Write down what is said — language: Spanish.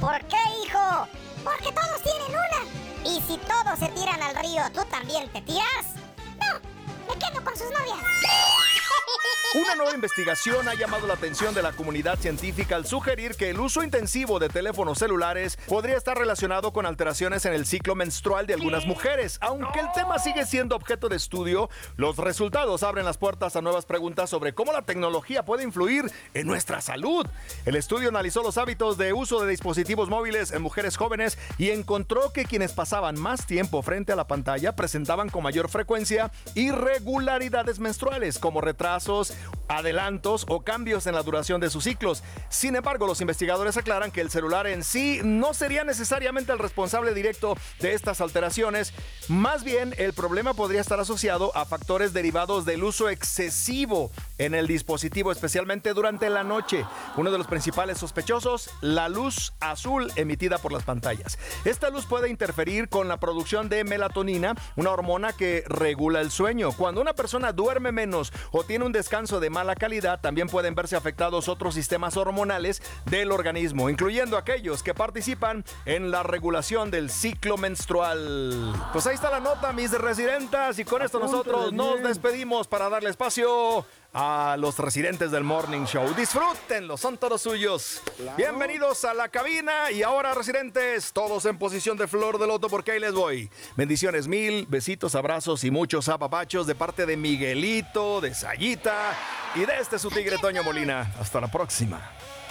¿Por qué, hijo? Porque todos tienen una. Y si todos se tiran al río, ¿tú también te tiras? No, me quedo con sus novias. Una nueva investigación ha llamado la atención de la comunidad científica al sugerir que el uso intensivo de teléfonos celulares podría estar relacionado con alteraciones en el ciclo menstrual de algunas mujeres. Aunque el tema sigue siendo objeto de estudio, los resultados abren las puertas a nuevas preguntas sobre cómo la tecnología puede influir en nuestra salud. El estudio analizó los hábitos de uso de dispositivos móviles en mujeres jóvenes y encontró que quienes pasaban más tiempo frente a la pantalla presentaban con mayor frecuencia irregularidades menstruales, como retrasos, adelantos o cambios en la duración de sus ciclos. Sin embargo, los investigadores aclaran que el celular en sí no sería necesariamente el responsable directo de estas alteraciones. Más bien, el problema podría estar asociado a factores derivados del uso excesivo en el dispositivo, especialmente durante la noche. Uno de los principales sospechosos, la luz azul emitida por las pantallas. Esta luz puede interferir con la producción de melatonina, una hormona que regula el sueño. Cuando una persona duerme menos o tiene un descanso de mala calidad, también pueden verse afectados otros sistemas hormonales del organismo, incluyendo aquellos que participan en la regulación del ciclo menstrual. Pues ahí está la nota, mis residentas, y con esto nosotros nos despedimos para darle espacio a los residentes del Morning Show. Disfrútenlo, son todos suyos. Claro. Bienvenidos a la cabina. Y ahora, residentes, todos en posición de flor de loto, porque ahí les voy. Bendiciones mil, besitos, abrazos y muchos apapachos de parte de Miguelito, de Sayita y de su tigre Toño Molina. Hasta la próxima.